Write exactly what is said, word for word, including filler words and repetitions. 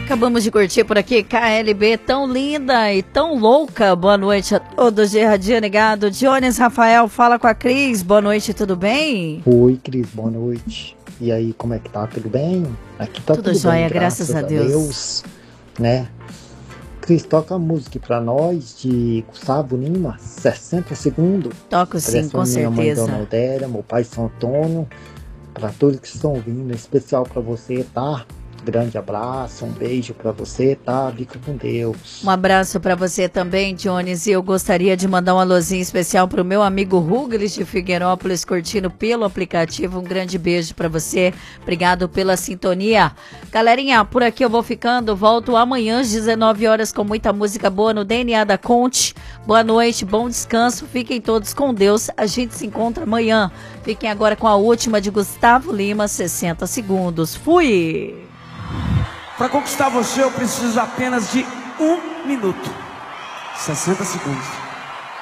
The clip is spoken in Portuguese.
Acabamos de curtir por aqui K L B, tão linda e tão louca. Boa noite a todos de Radinho Negado. Jones Rafael, fala com a Cris. Boa noite, tudo bem? Oi, Cris, boa noite. E aí, como é que tá? Tudo bem? Aqui tá tudo, tudo jóia, bem, graças, graças a Deus. a Deus. Né? Cris, toca a música pra nós de Gustavo Lima, sessenta segundos. Toco sim, com minha certeza. Minha mãe Dona Odélia, meu pai São Antônio, pra todos que estão ouvindo, especial pra você, tá? Grande abraço, um beijo pra você, tá? Fica com Deus. Um abraço pra você também, Jones. E eu gostaria de mandar um alôzinho especial pro meu amigo Ruglis de Figueirópolis, curtindo pelo aplicativo. Um grande beijo pra você. Obrigado pela sintonia. Galerinha, por aqui eu vou ficando. Volto amanhã às dezenove horas com muita música boa no D N A da Conte. Boa noite, bom descanso. Fiquem todos com Deus. A gente se encontra amanhã. Fiquem agora com a última de Gustavo Lima, sessenta segundos. Fui! Para conquistar você, eu preciso apenas de um minuto. sessenta segundos.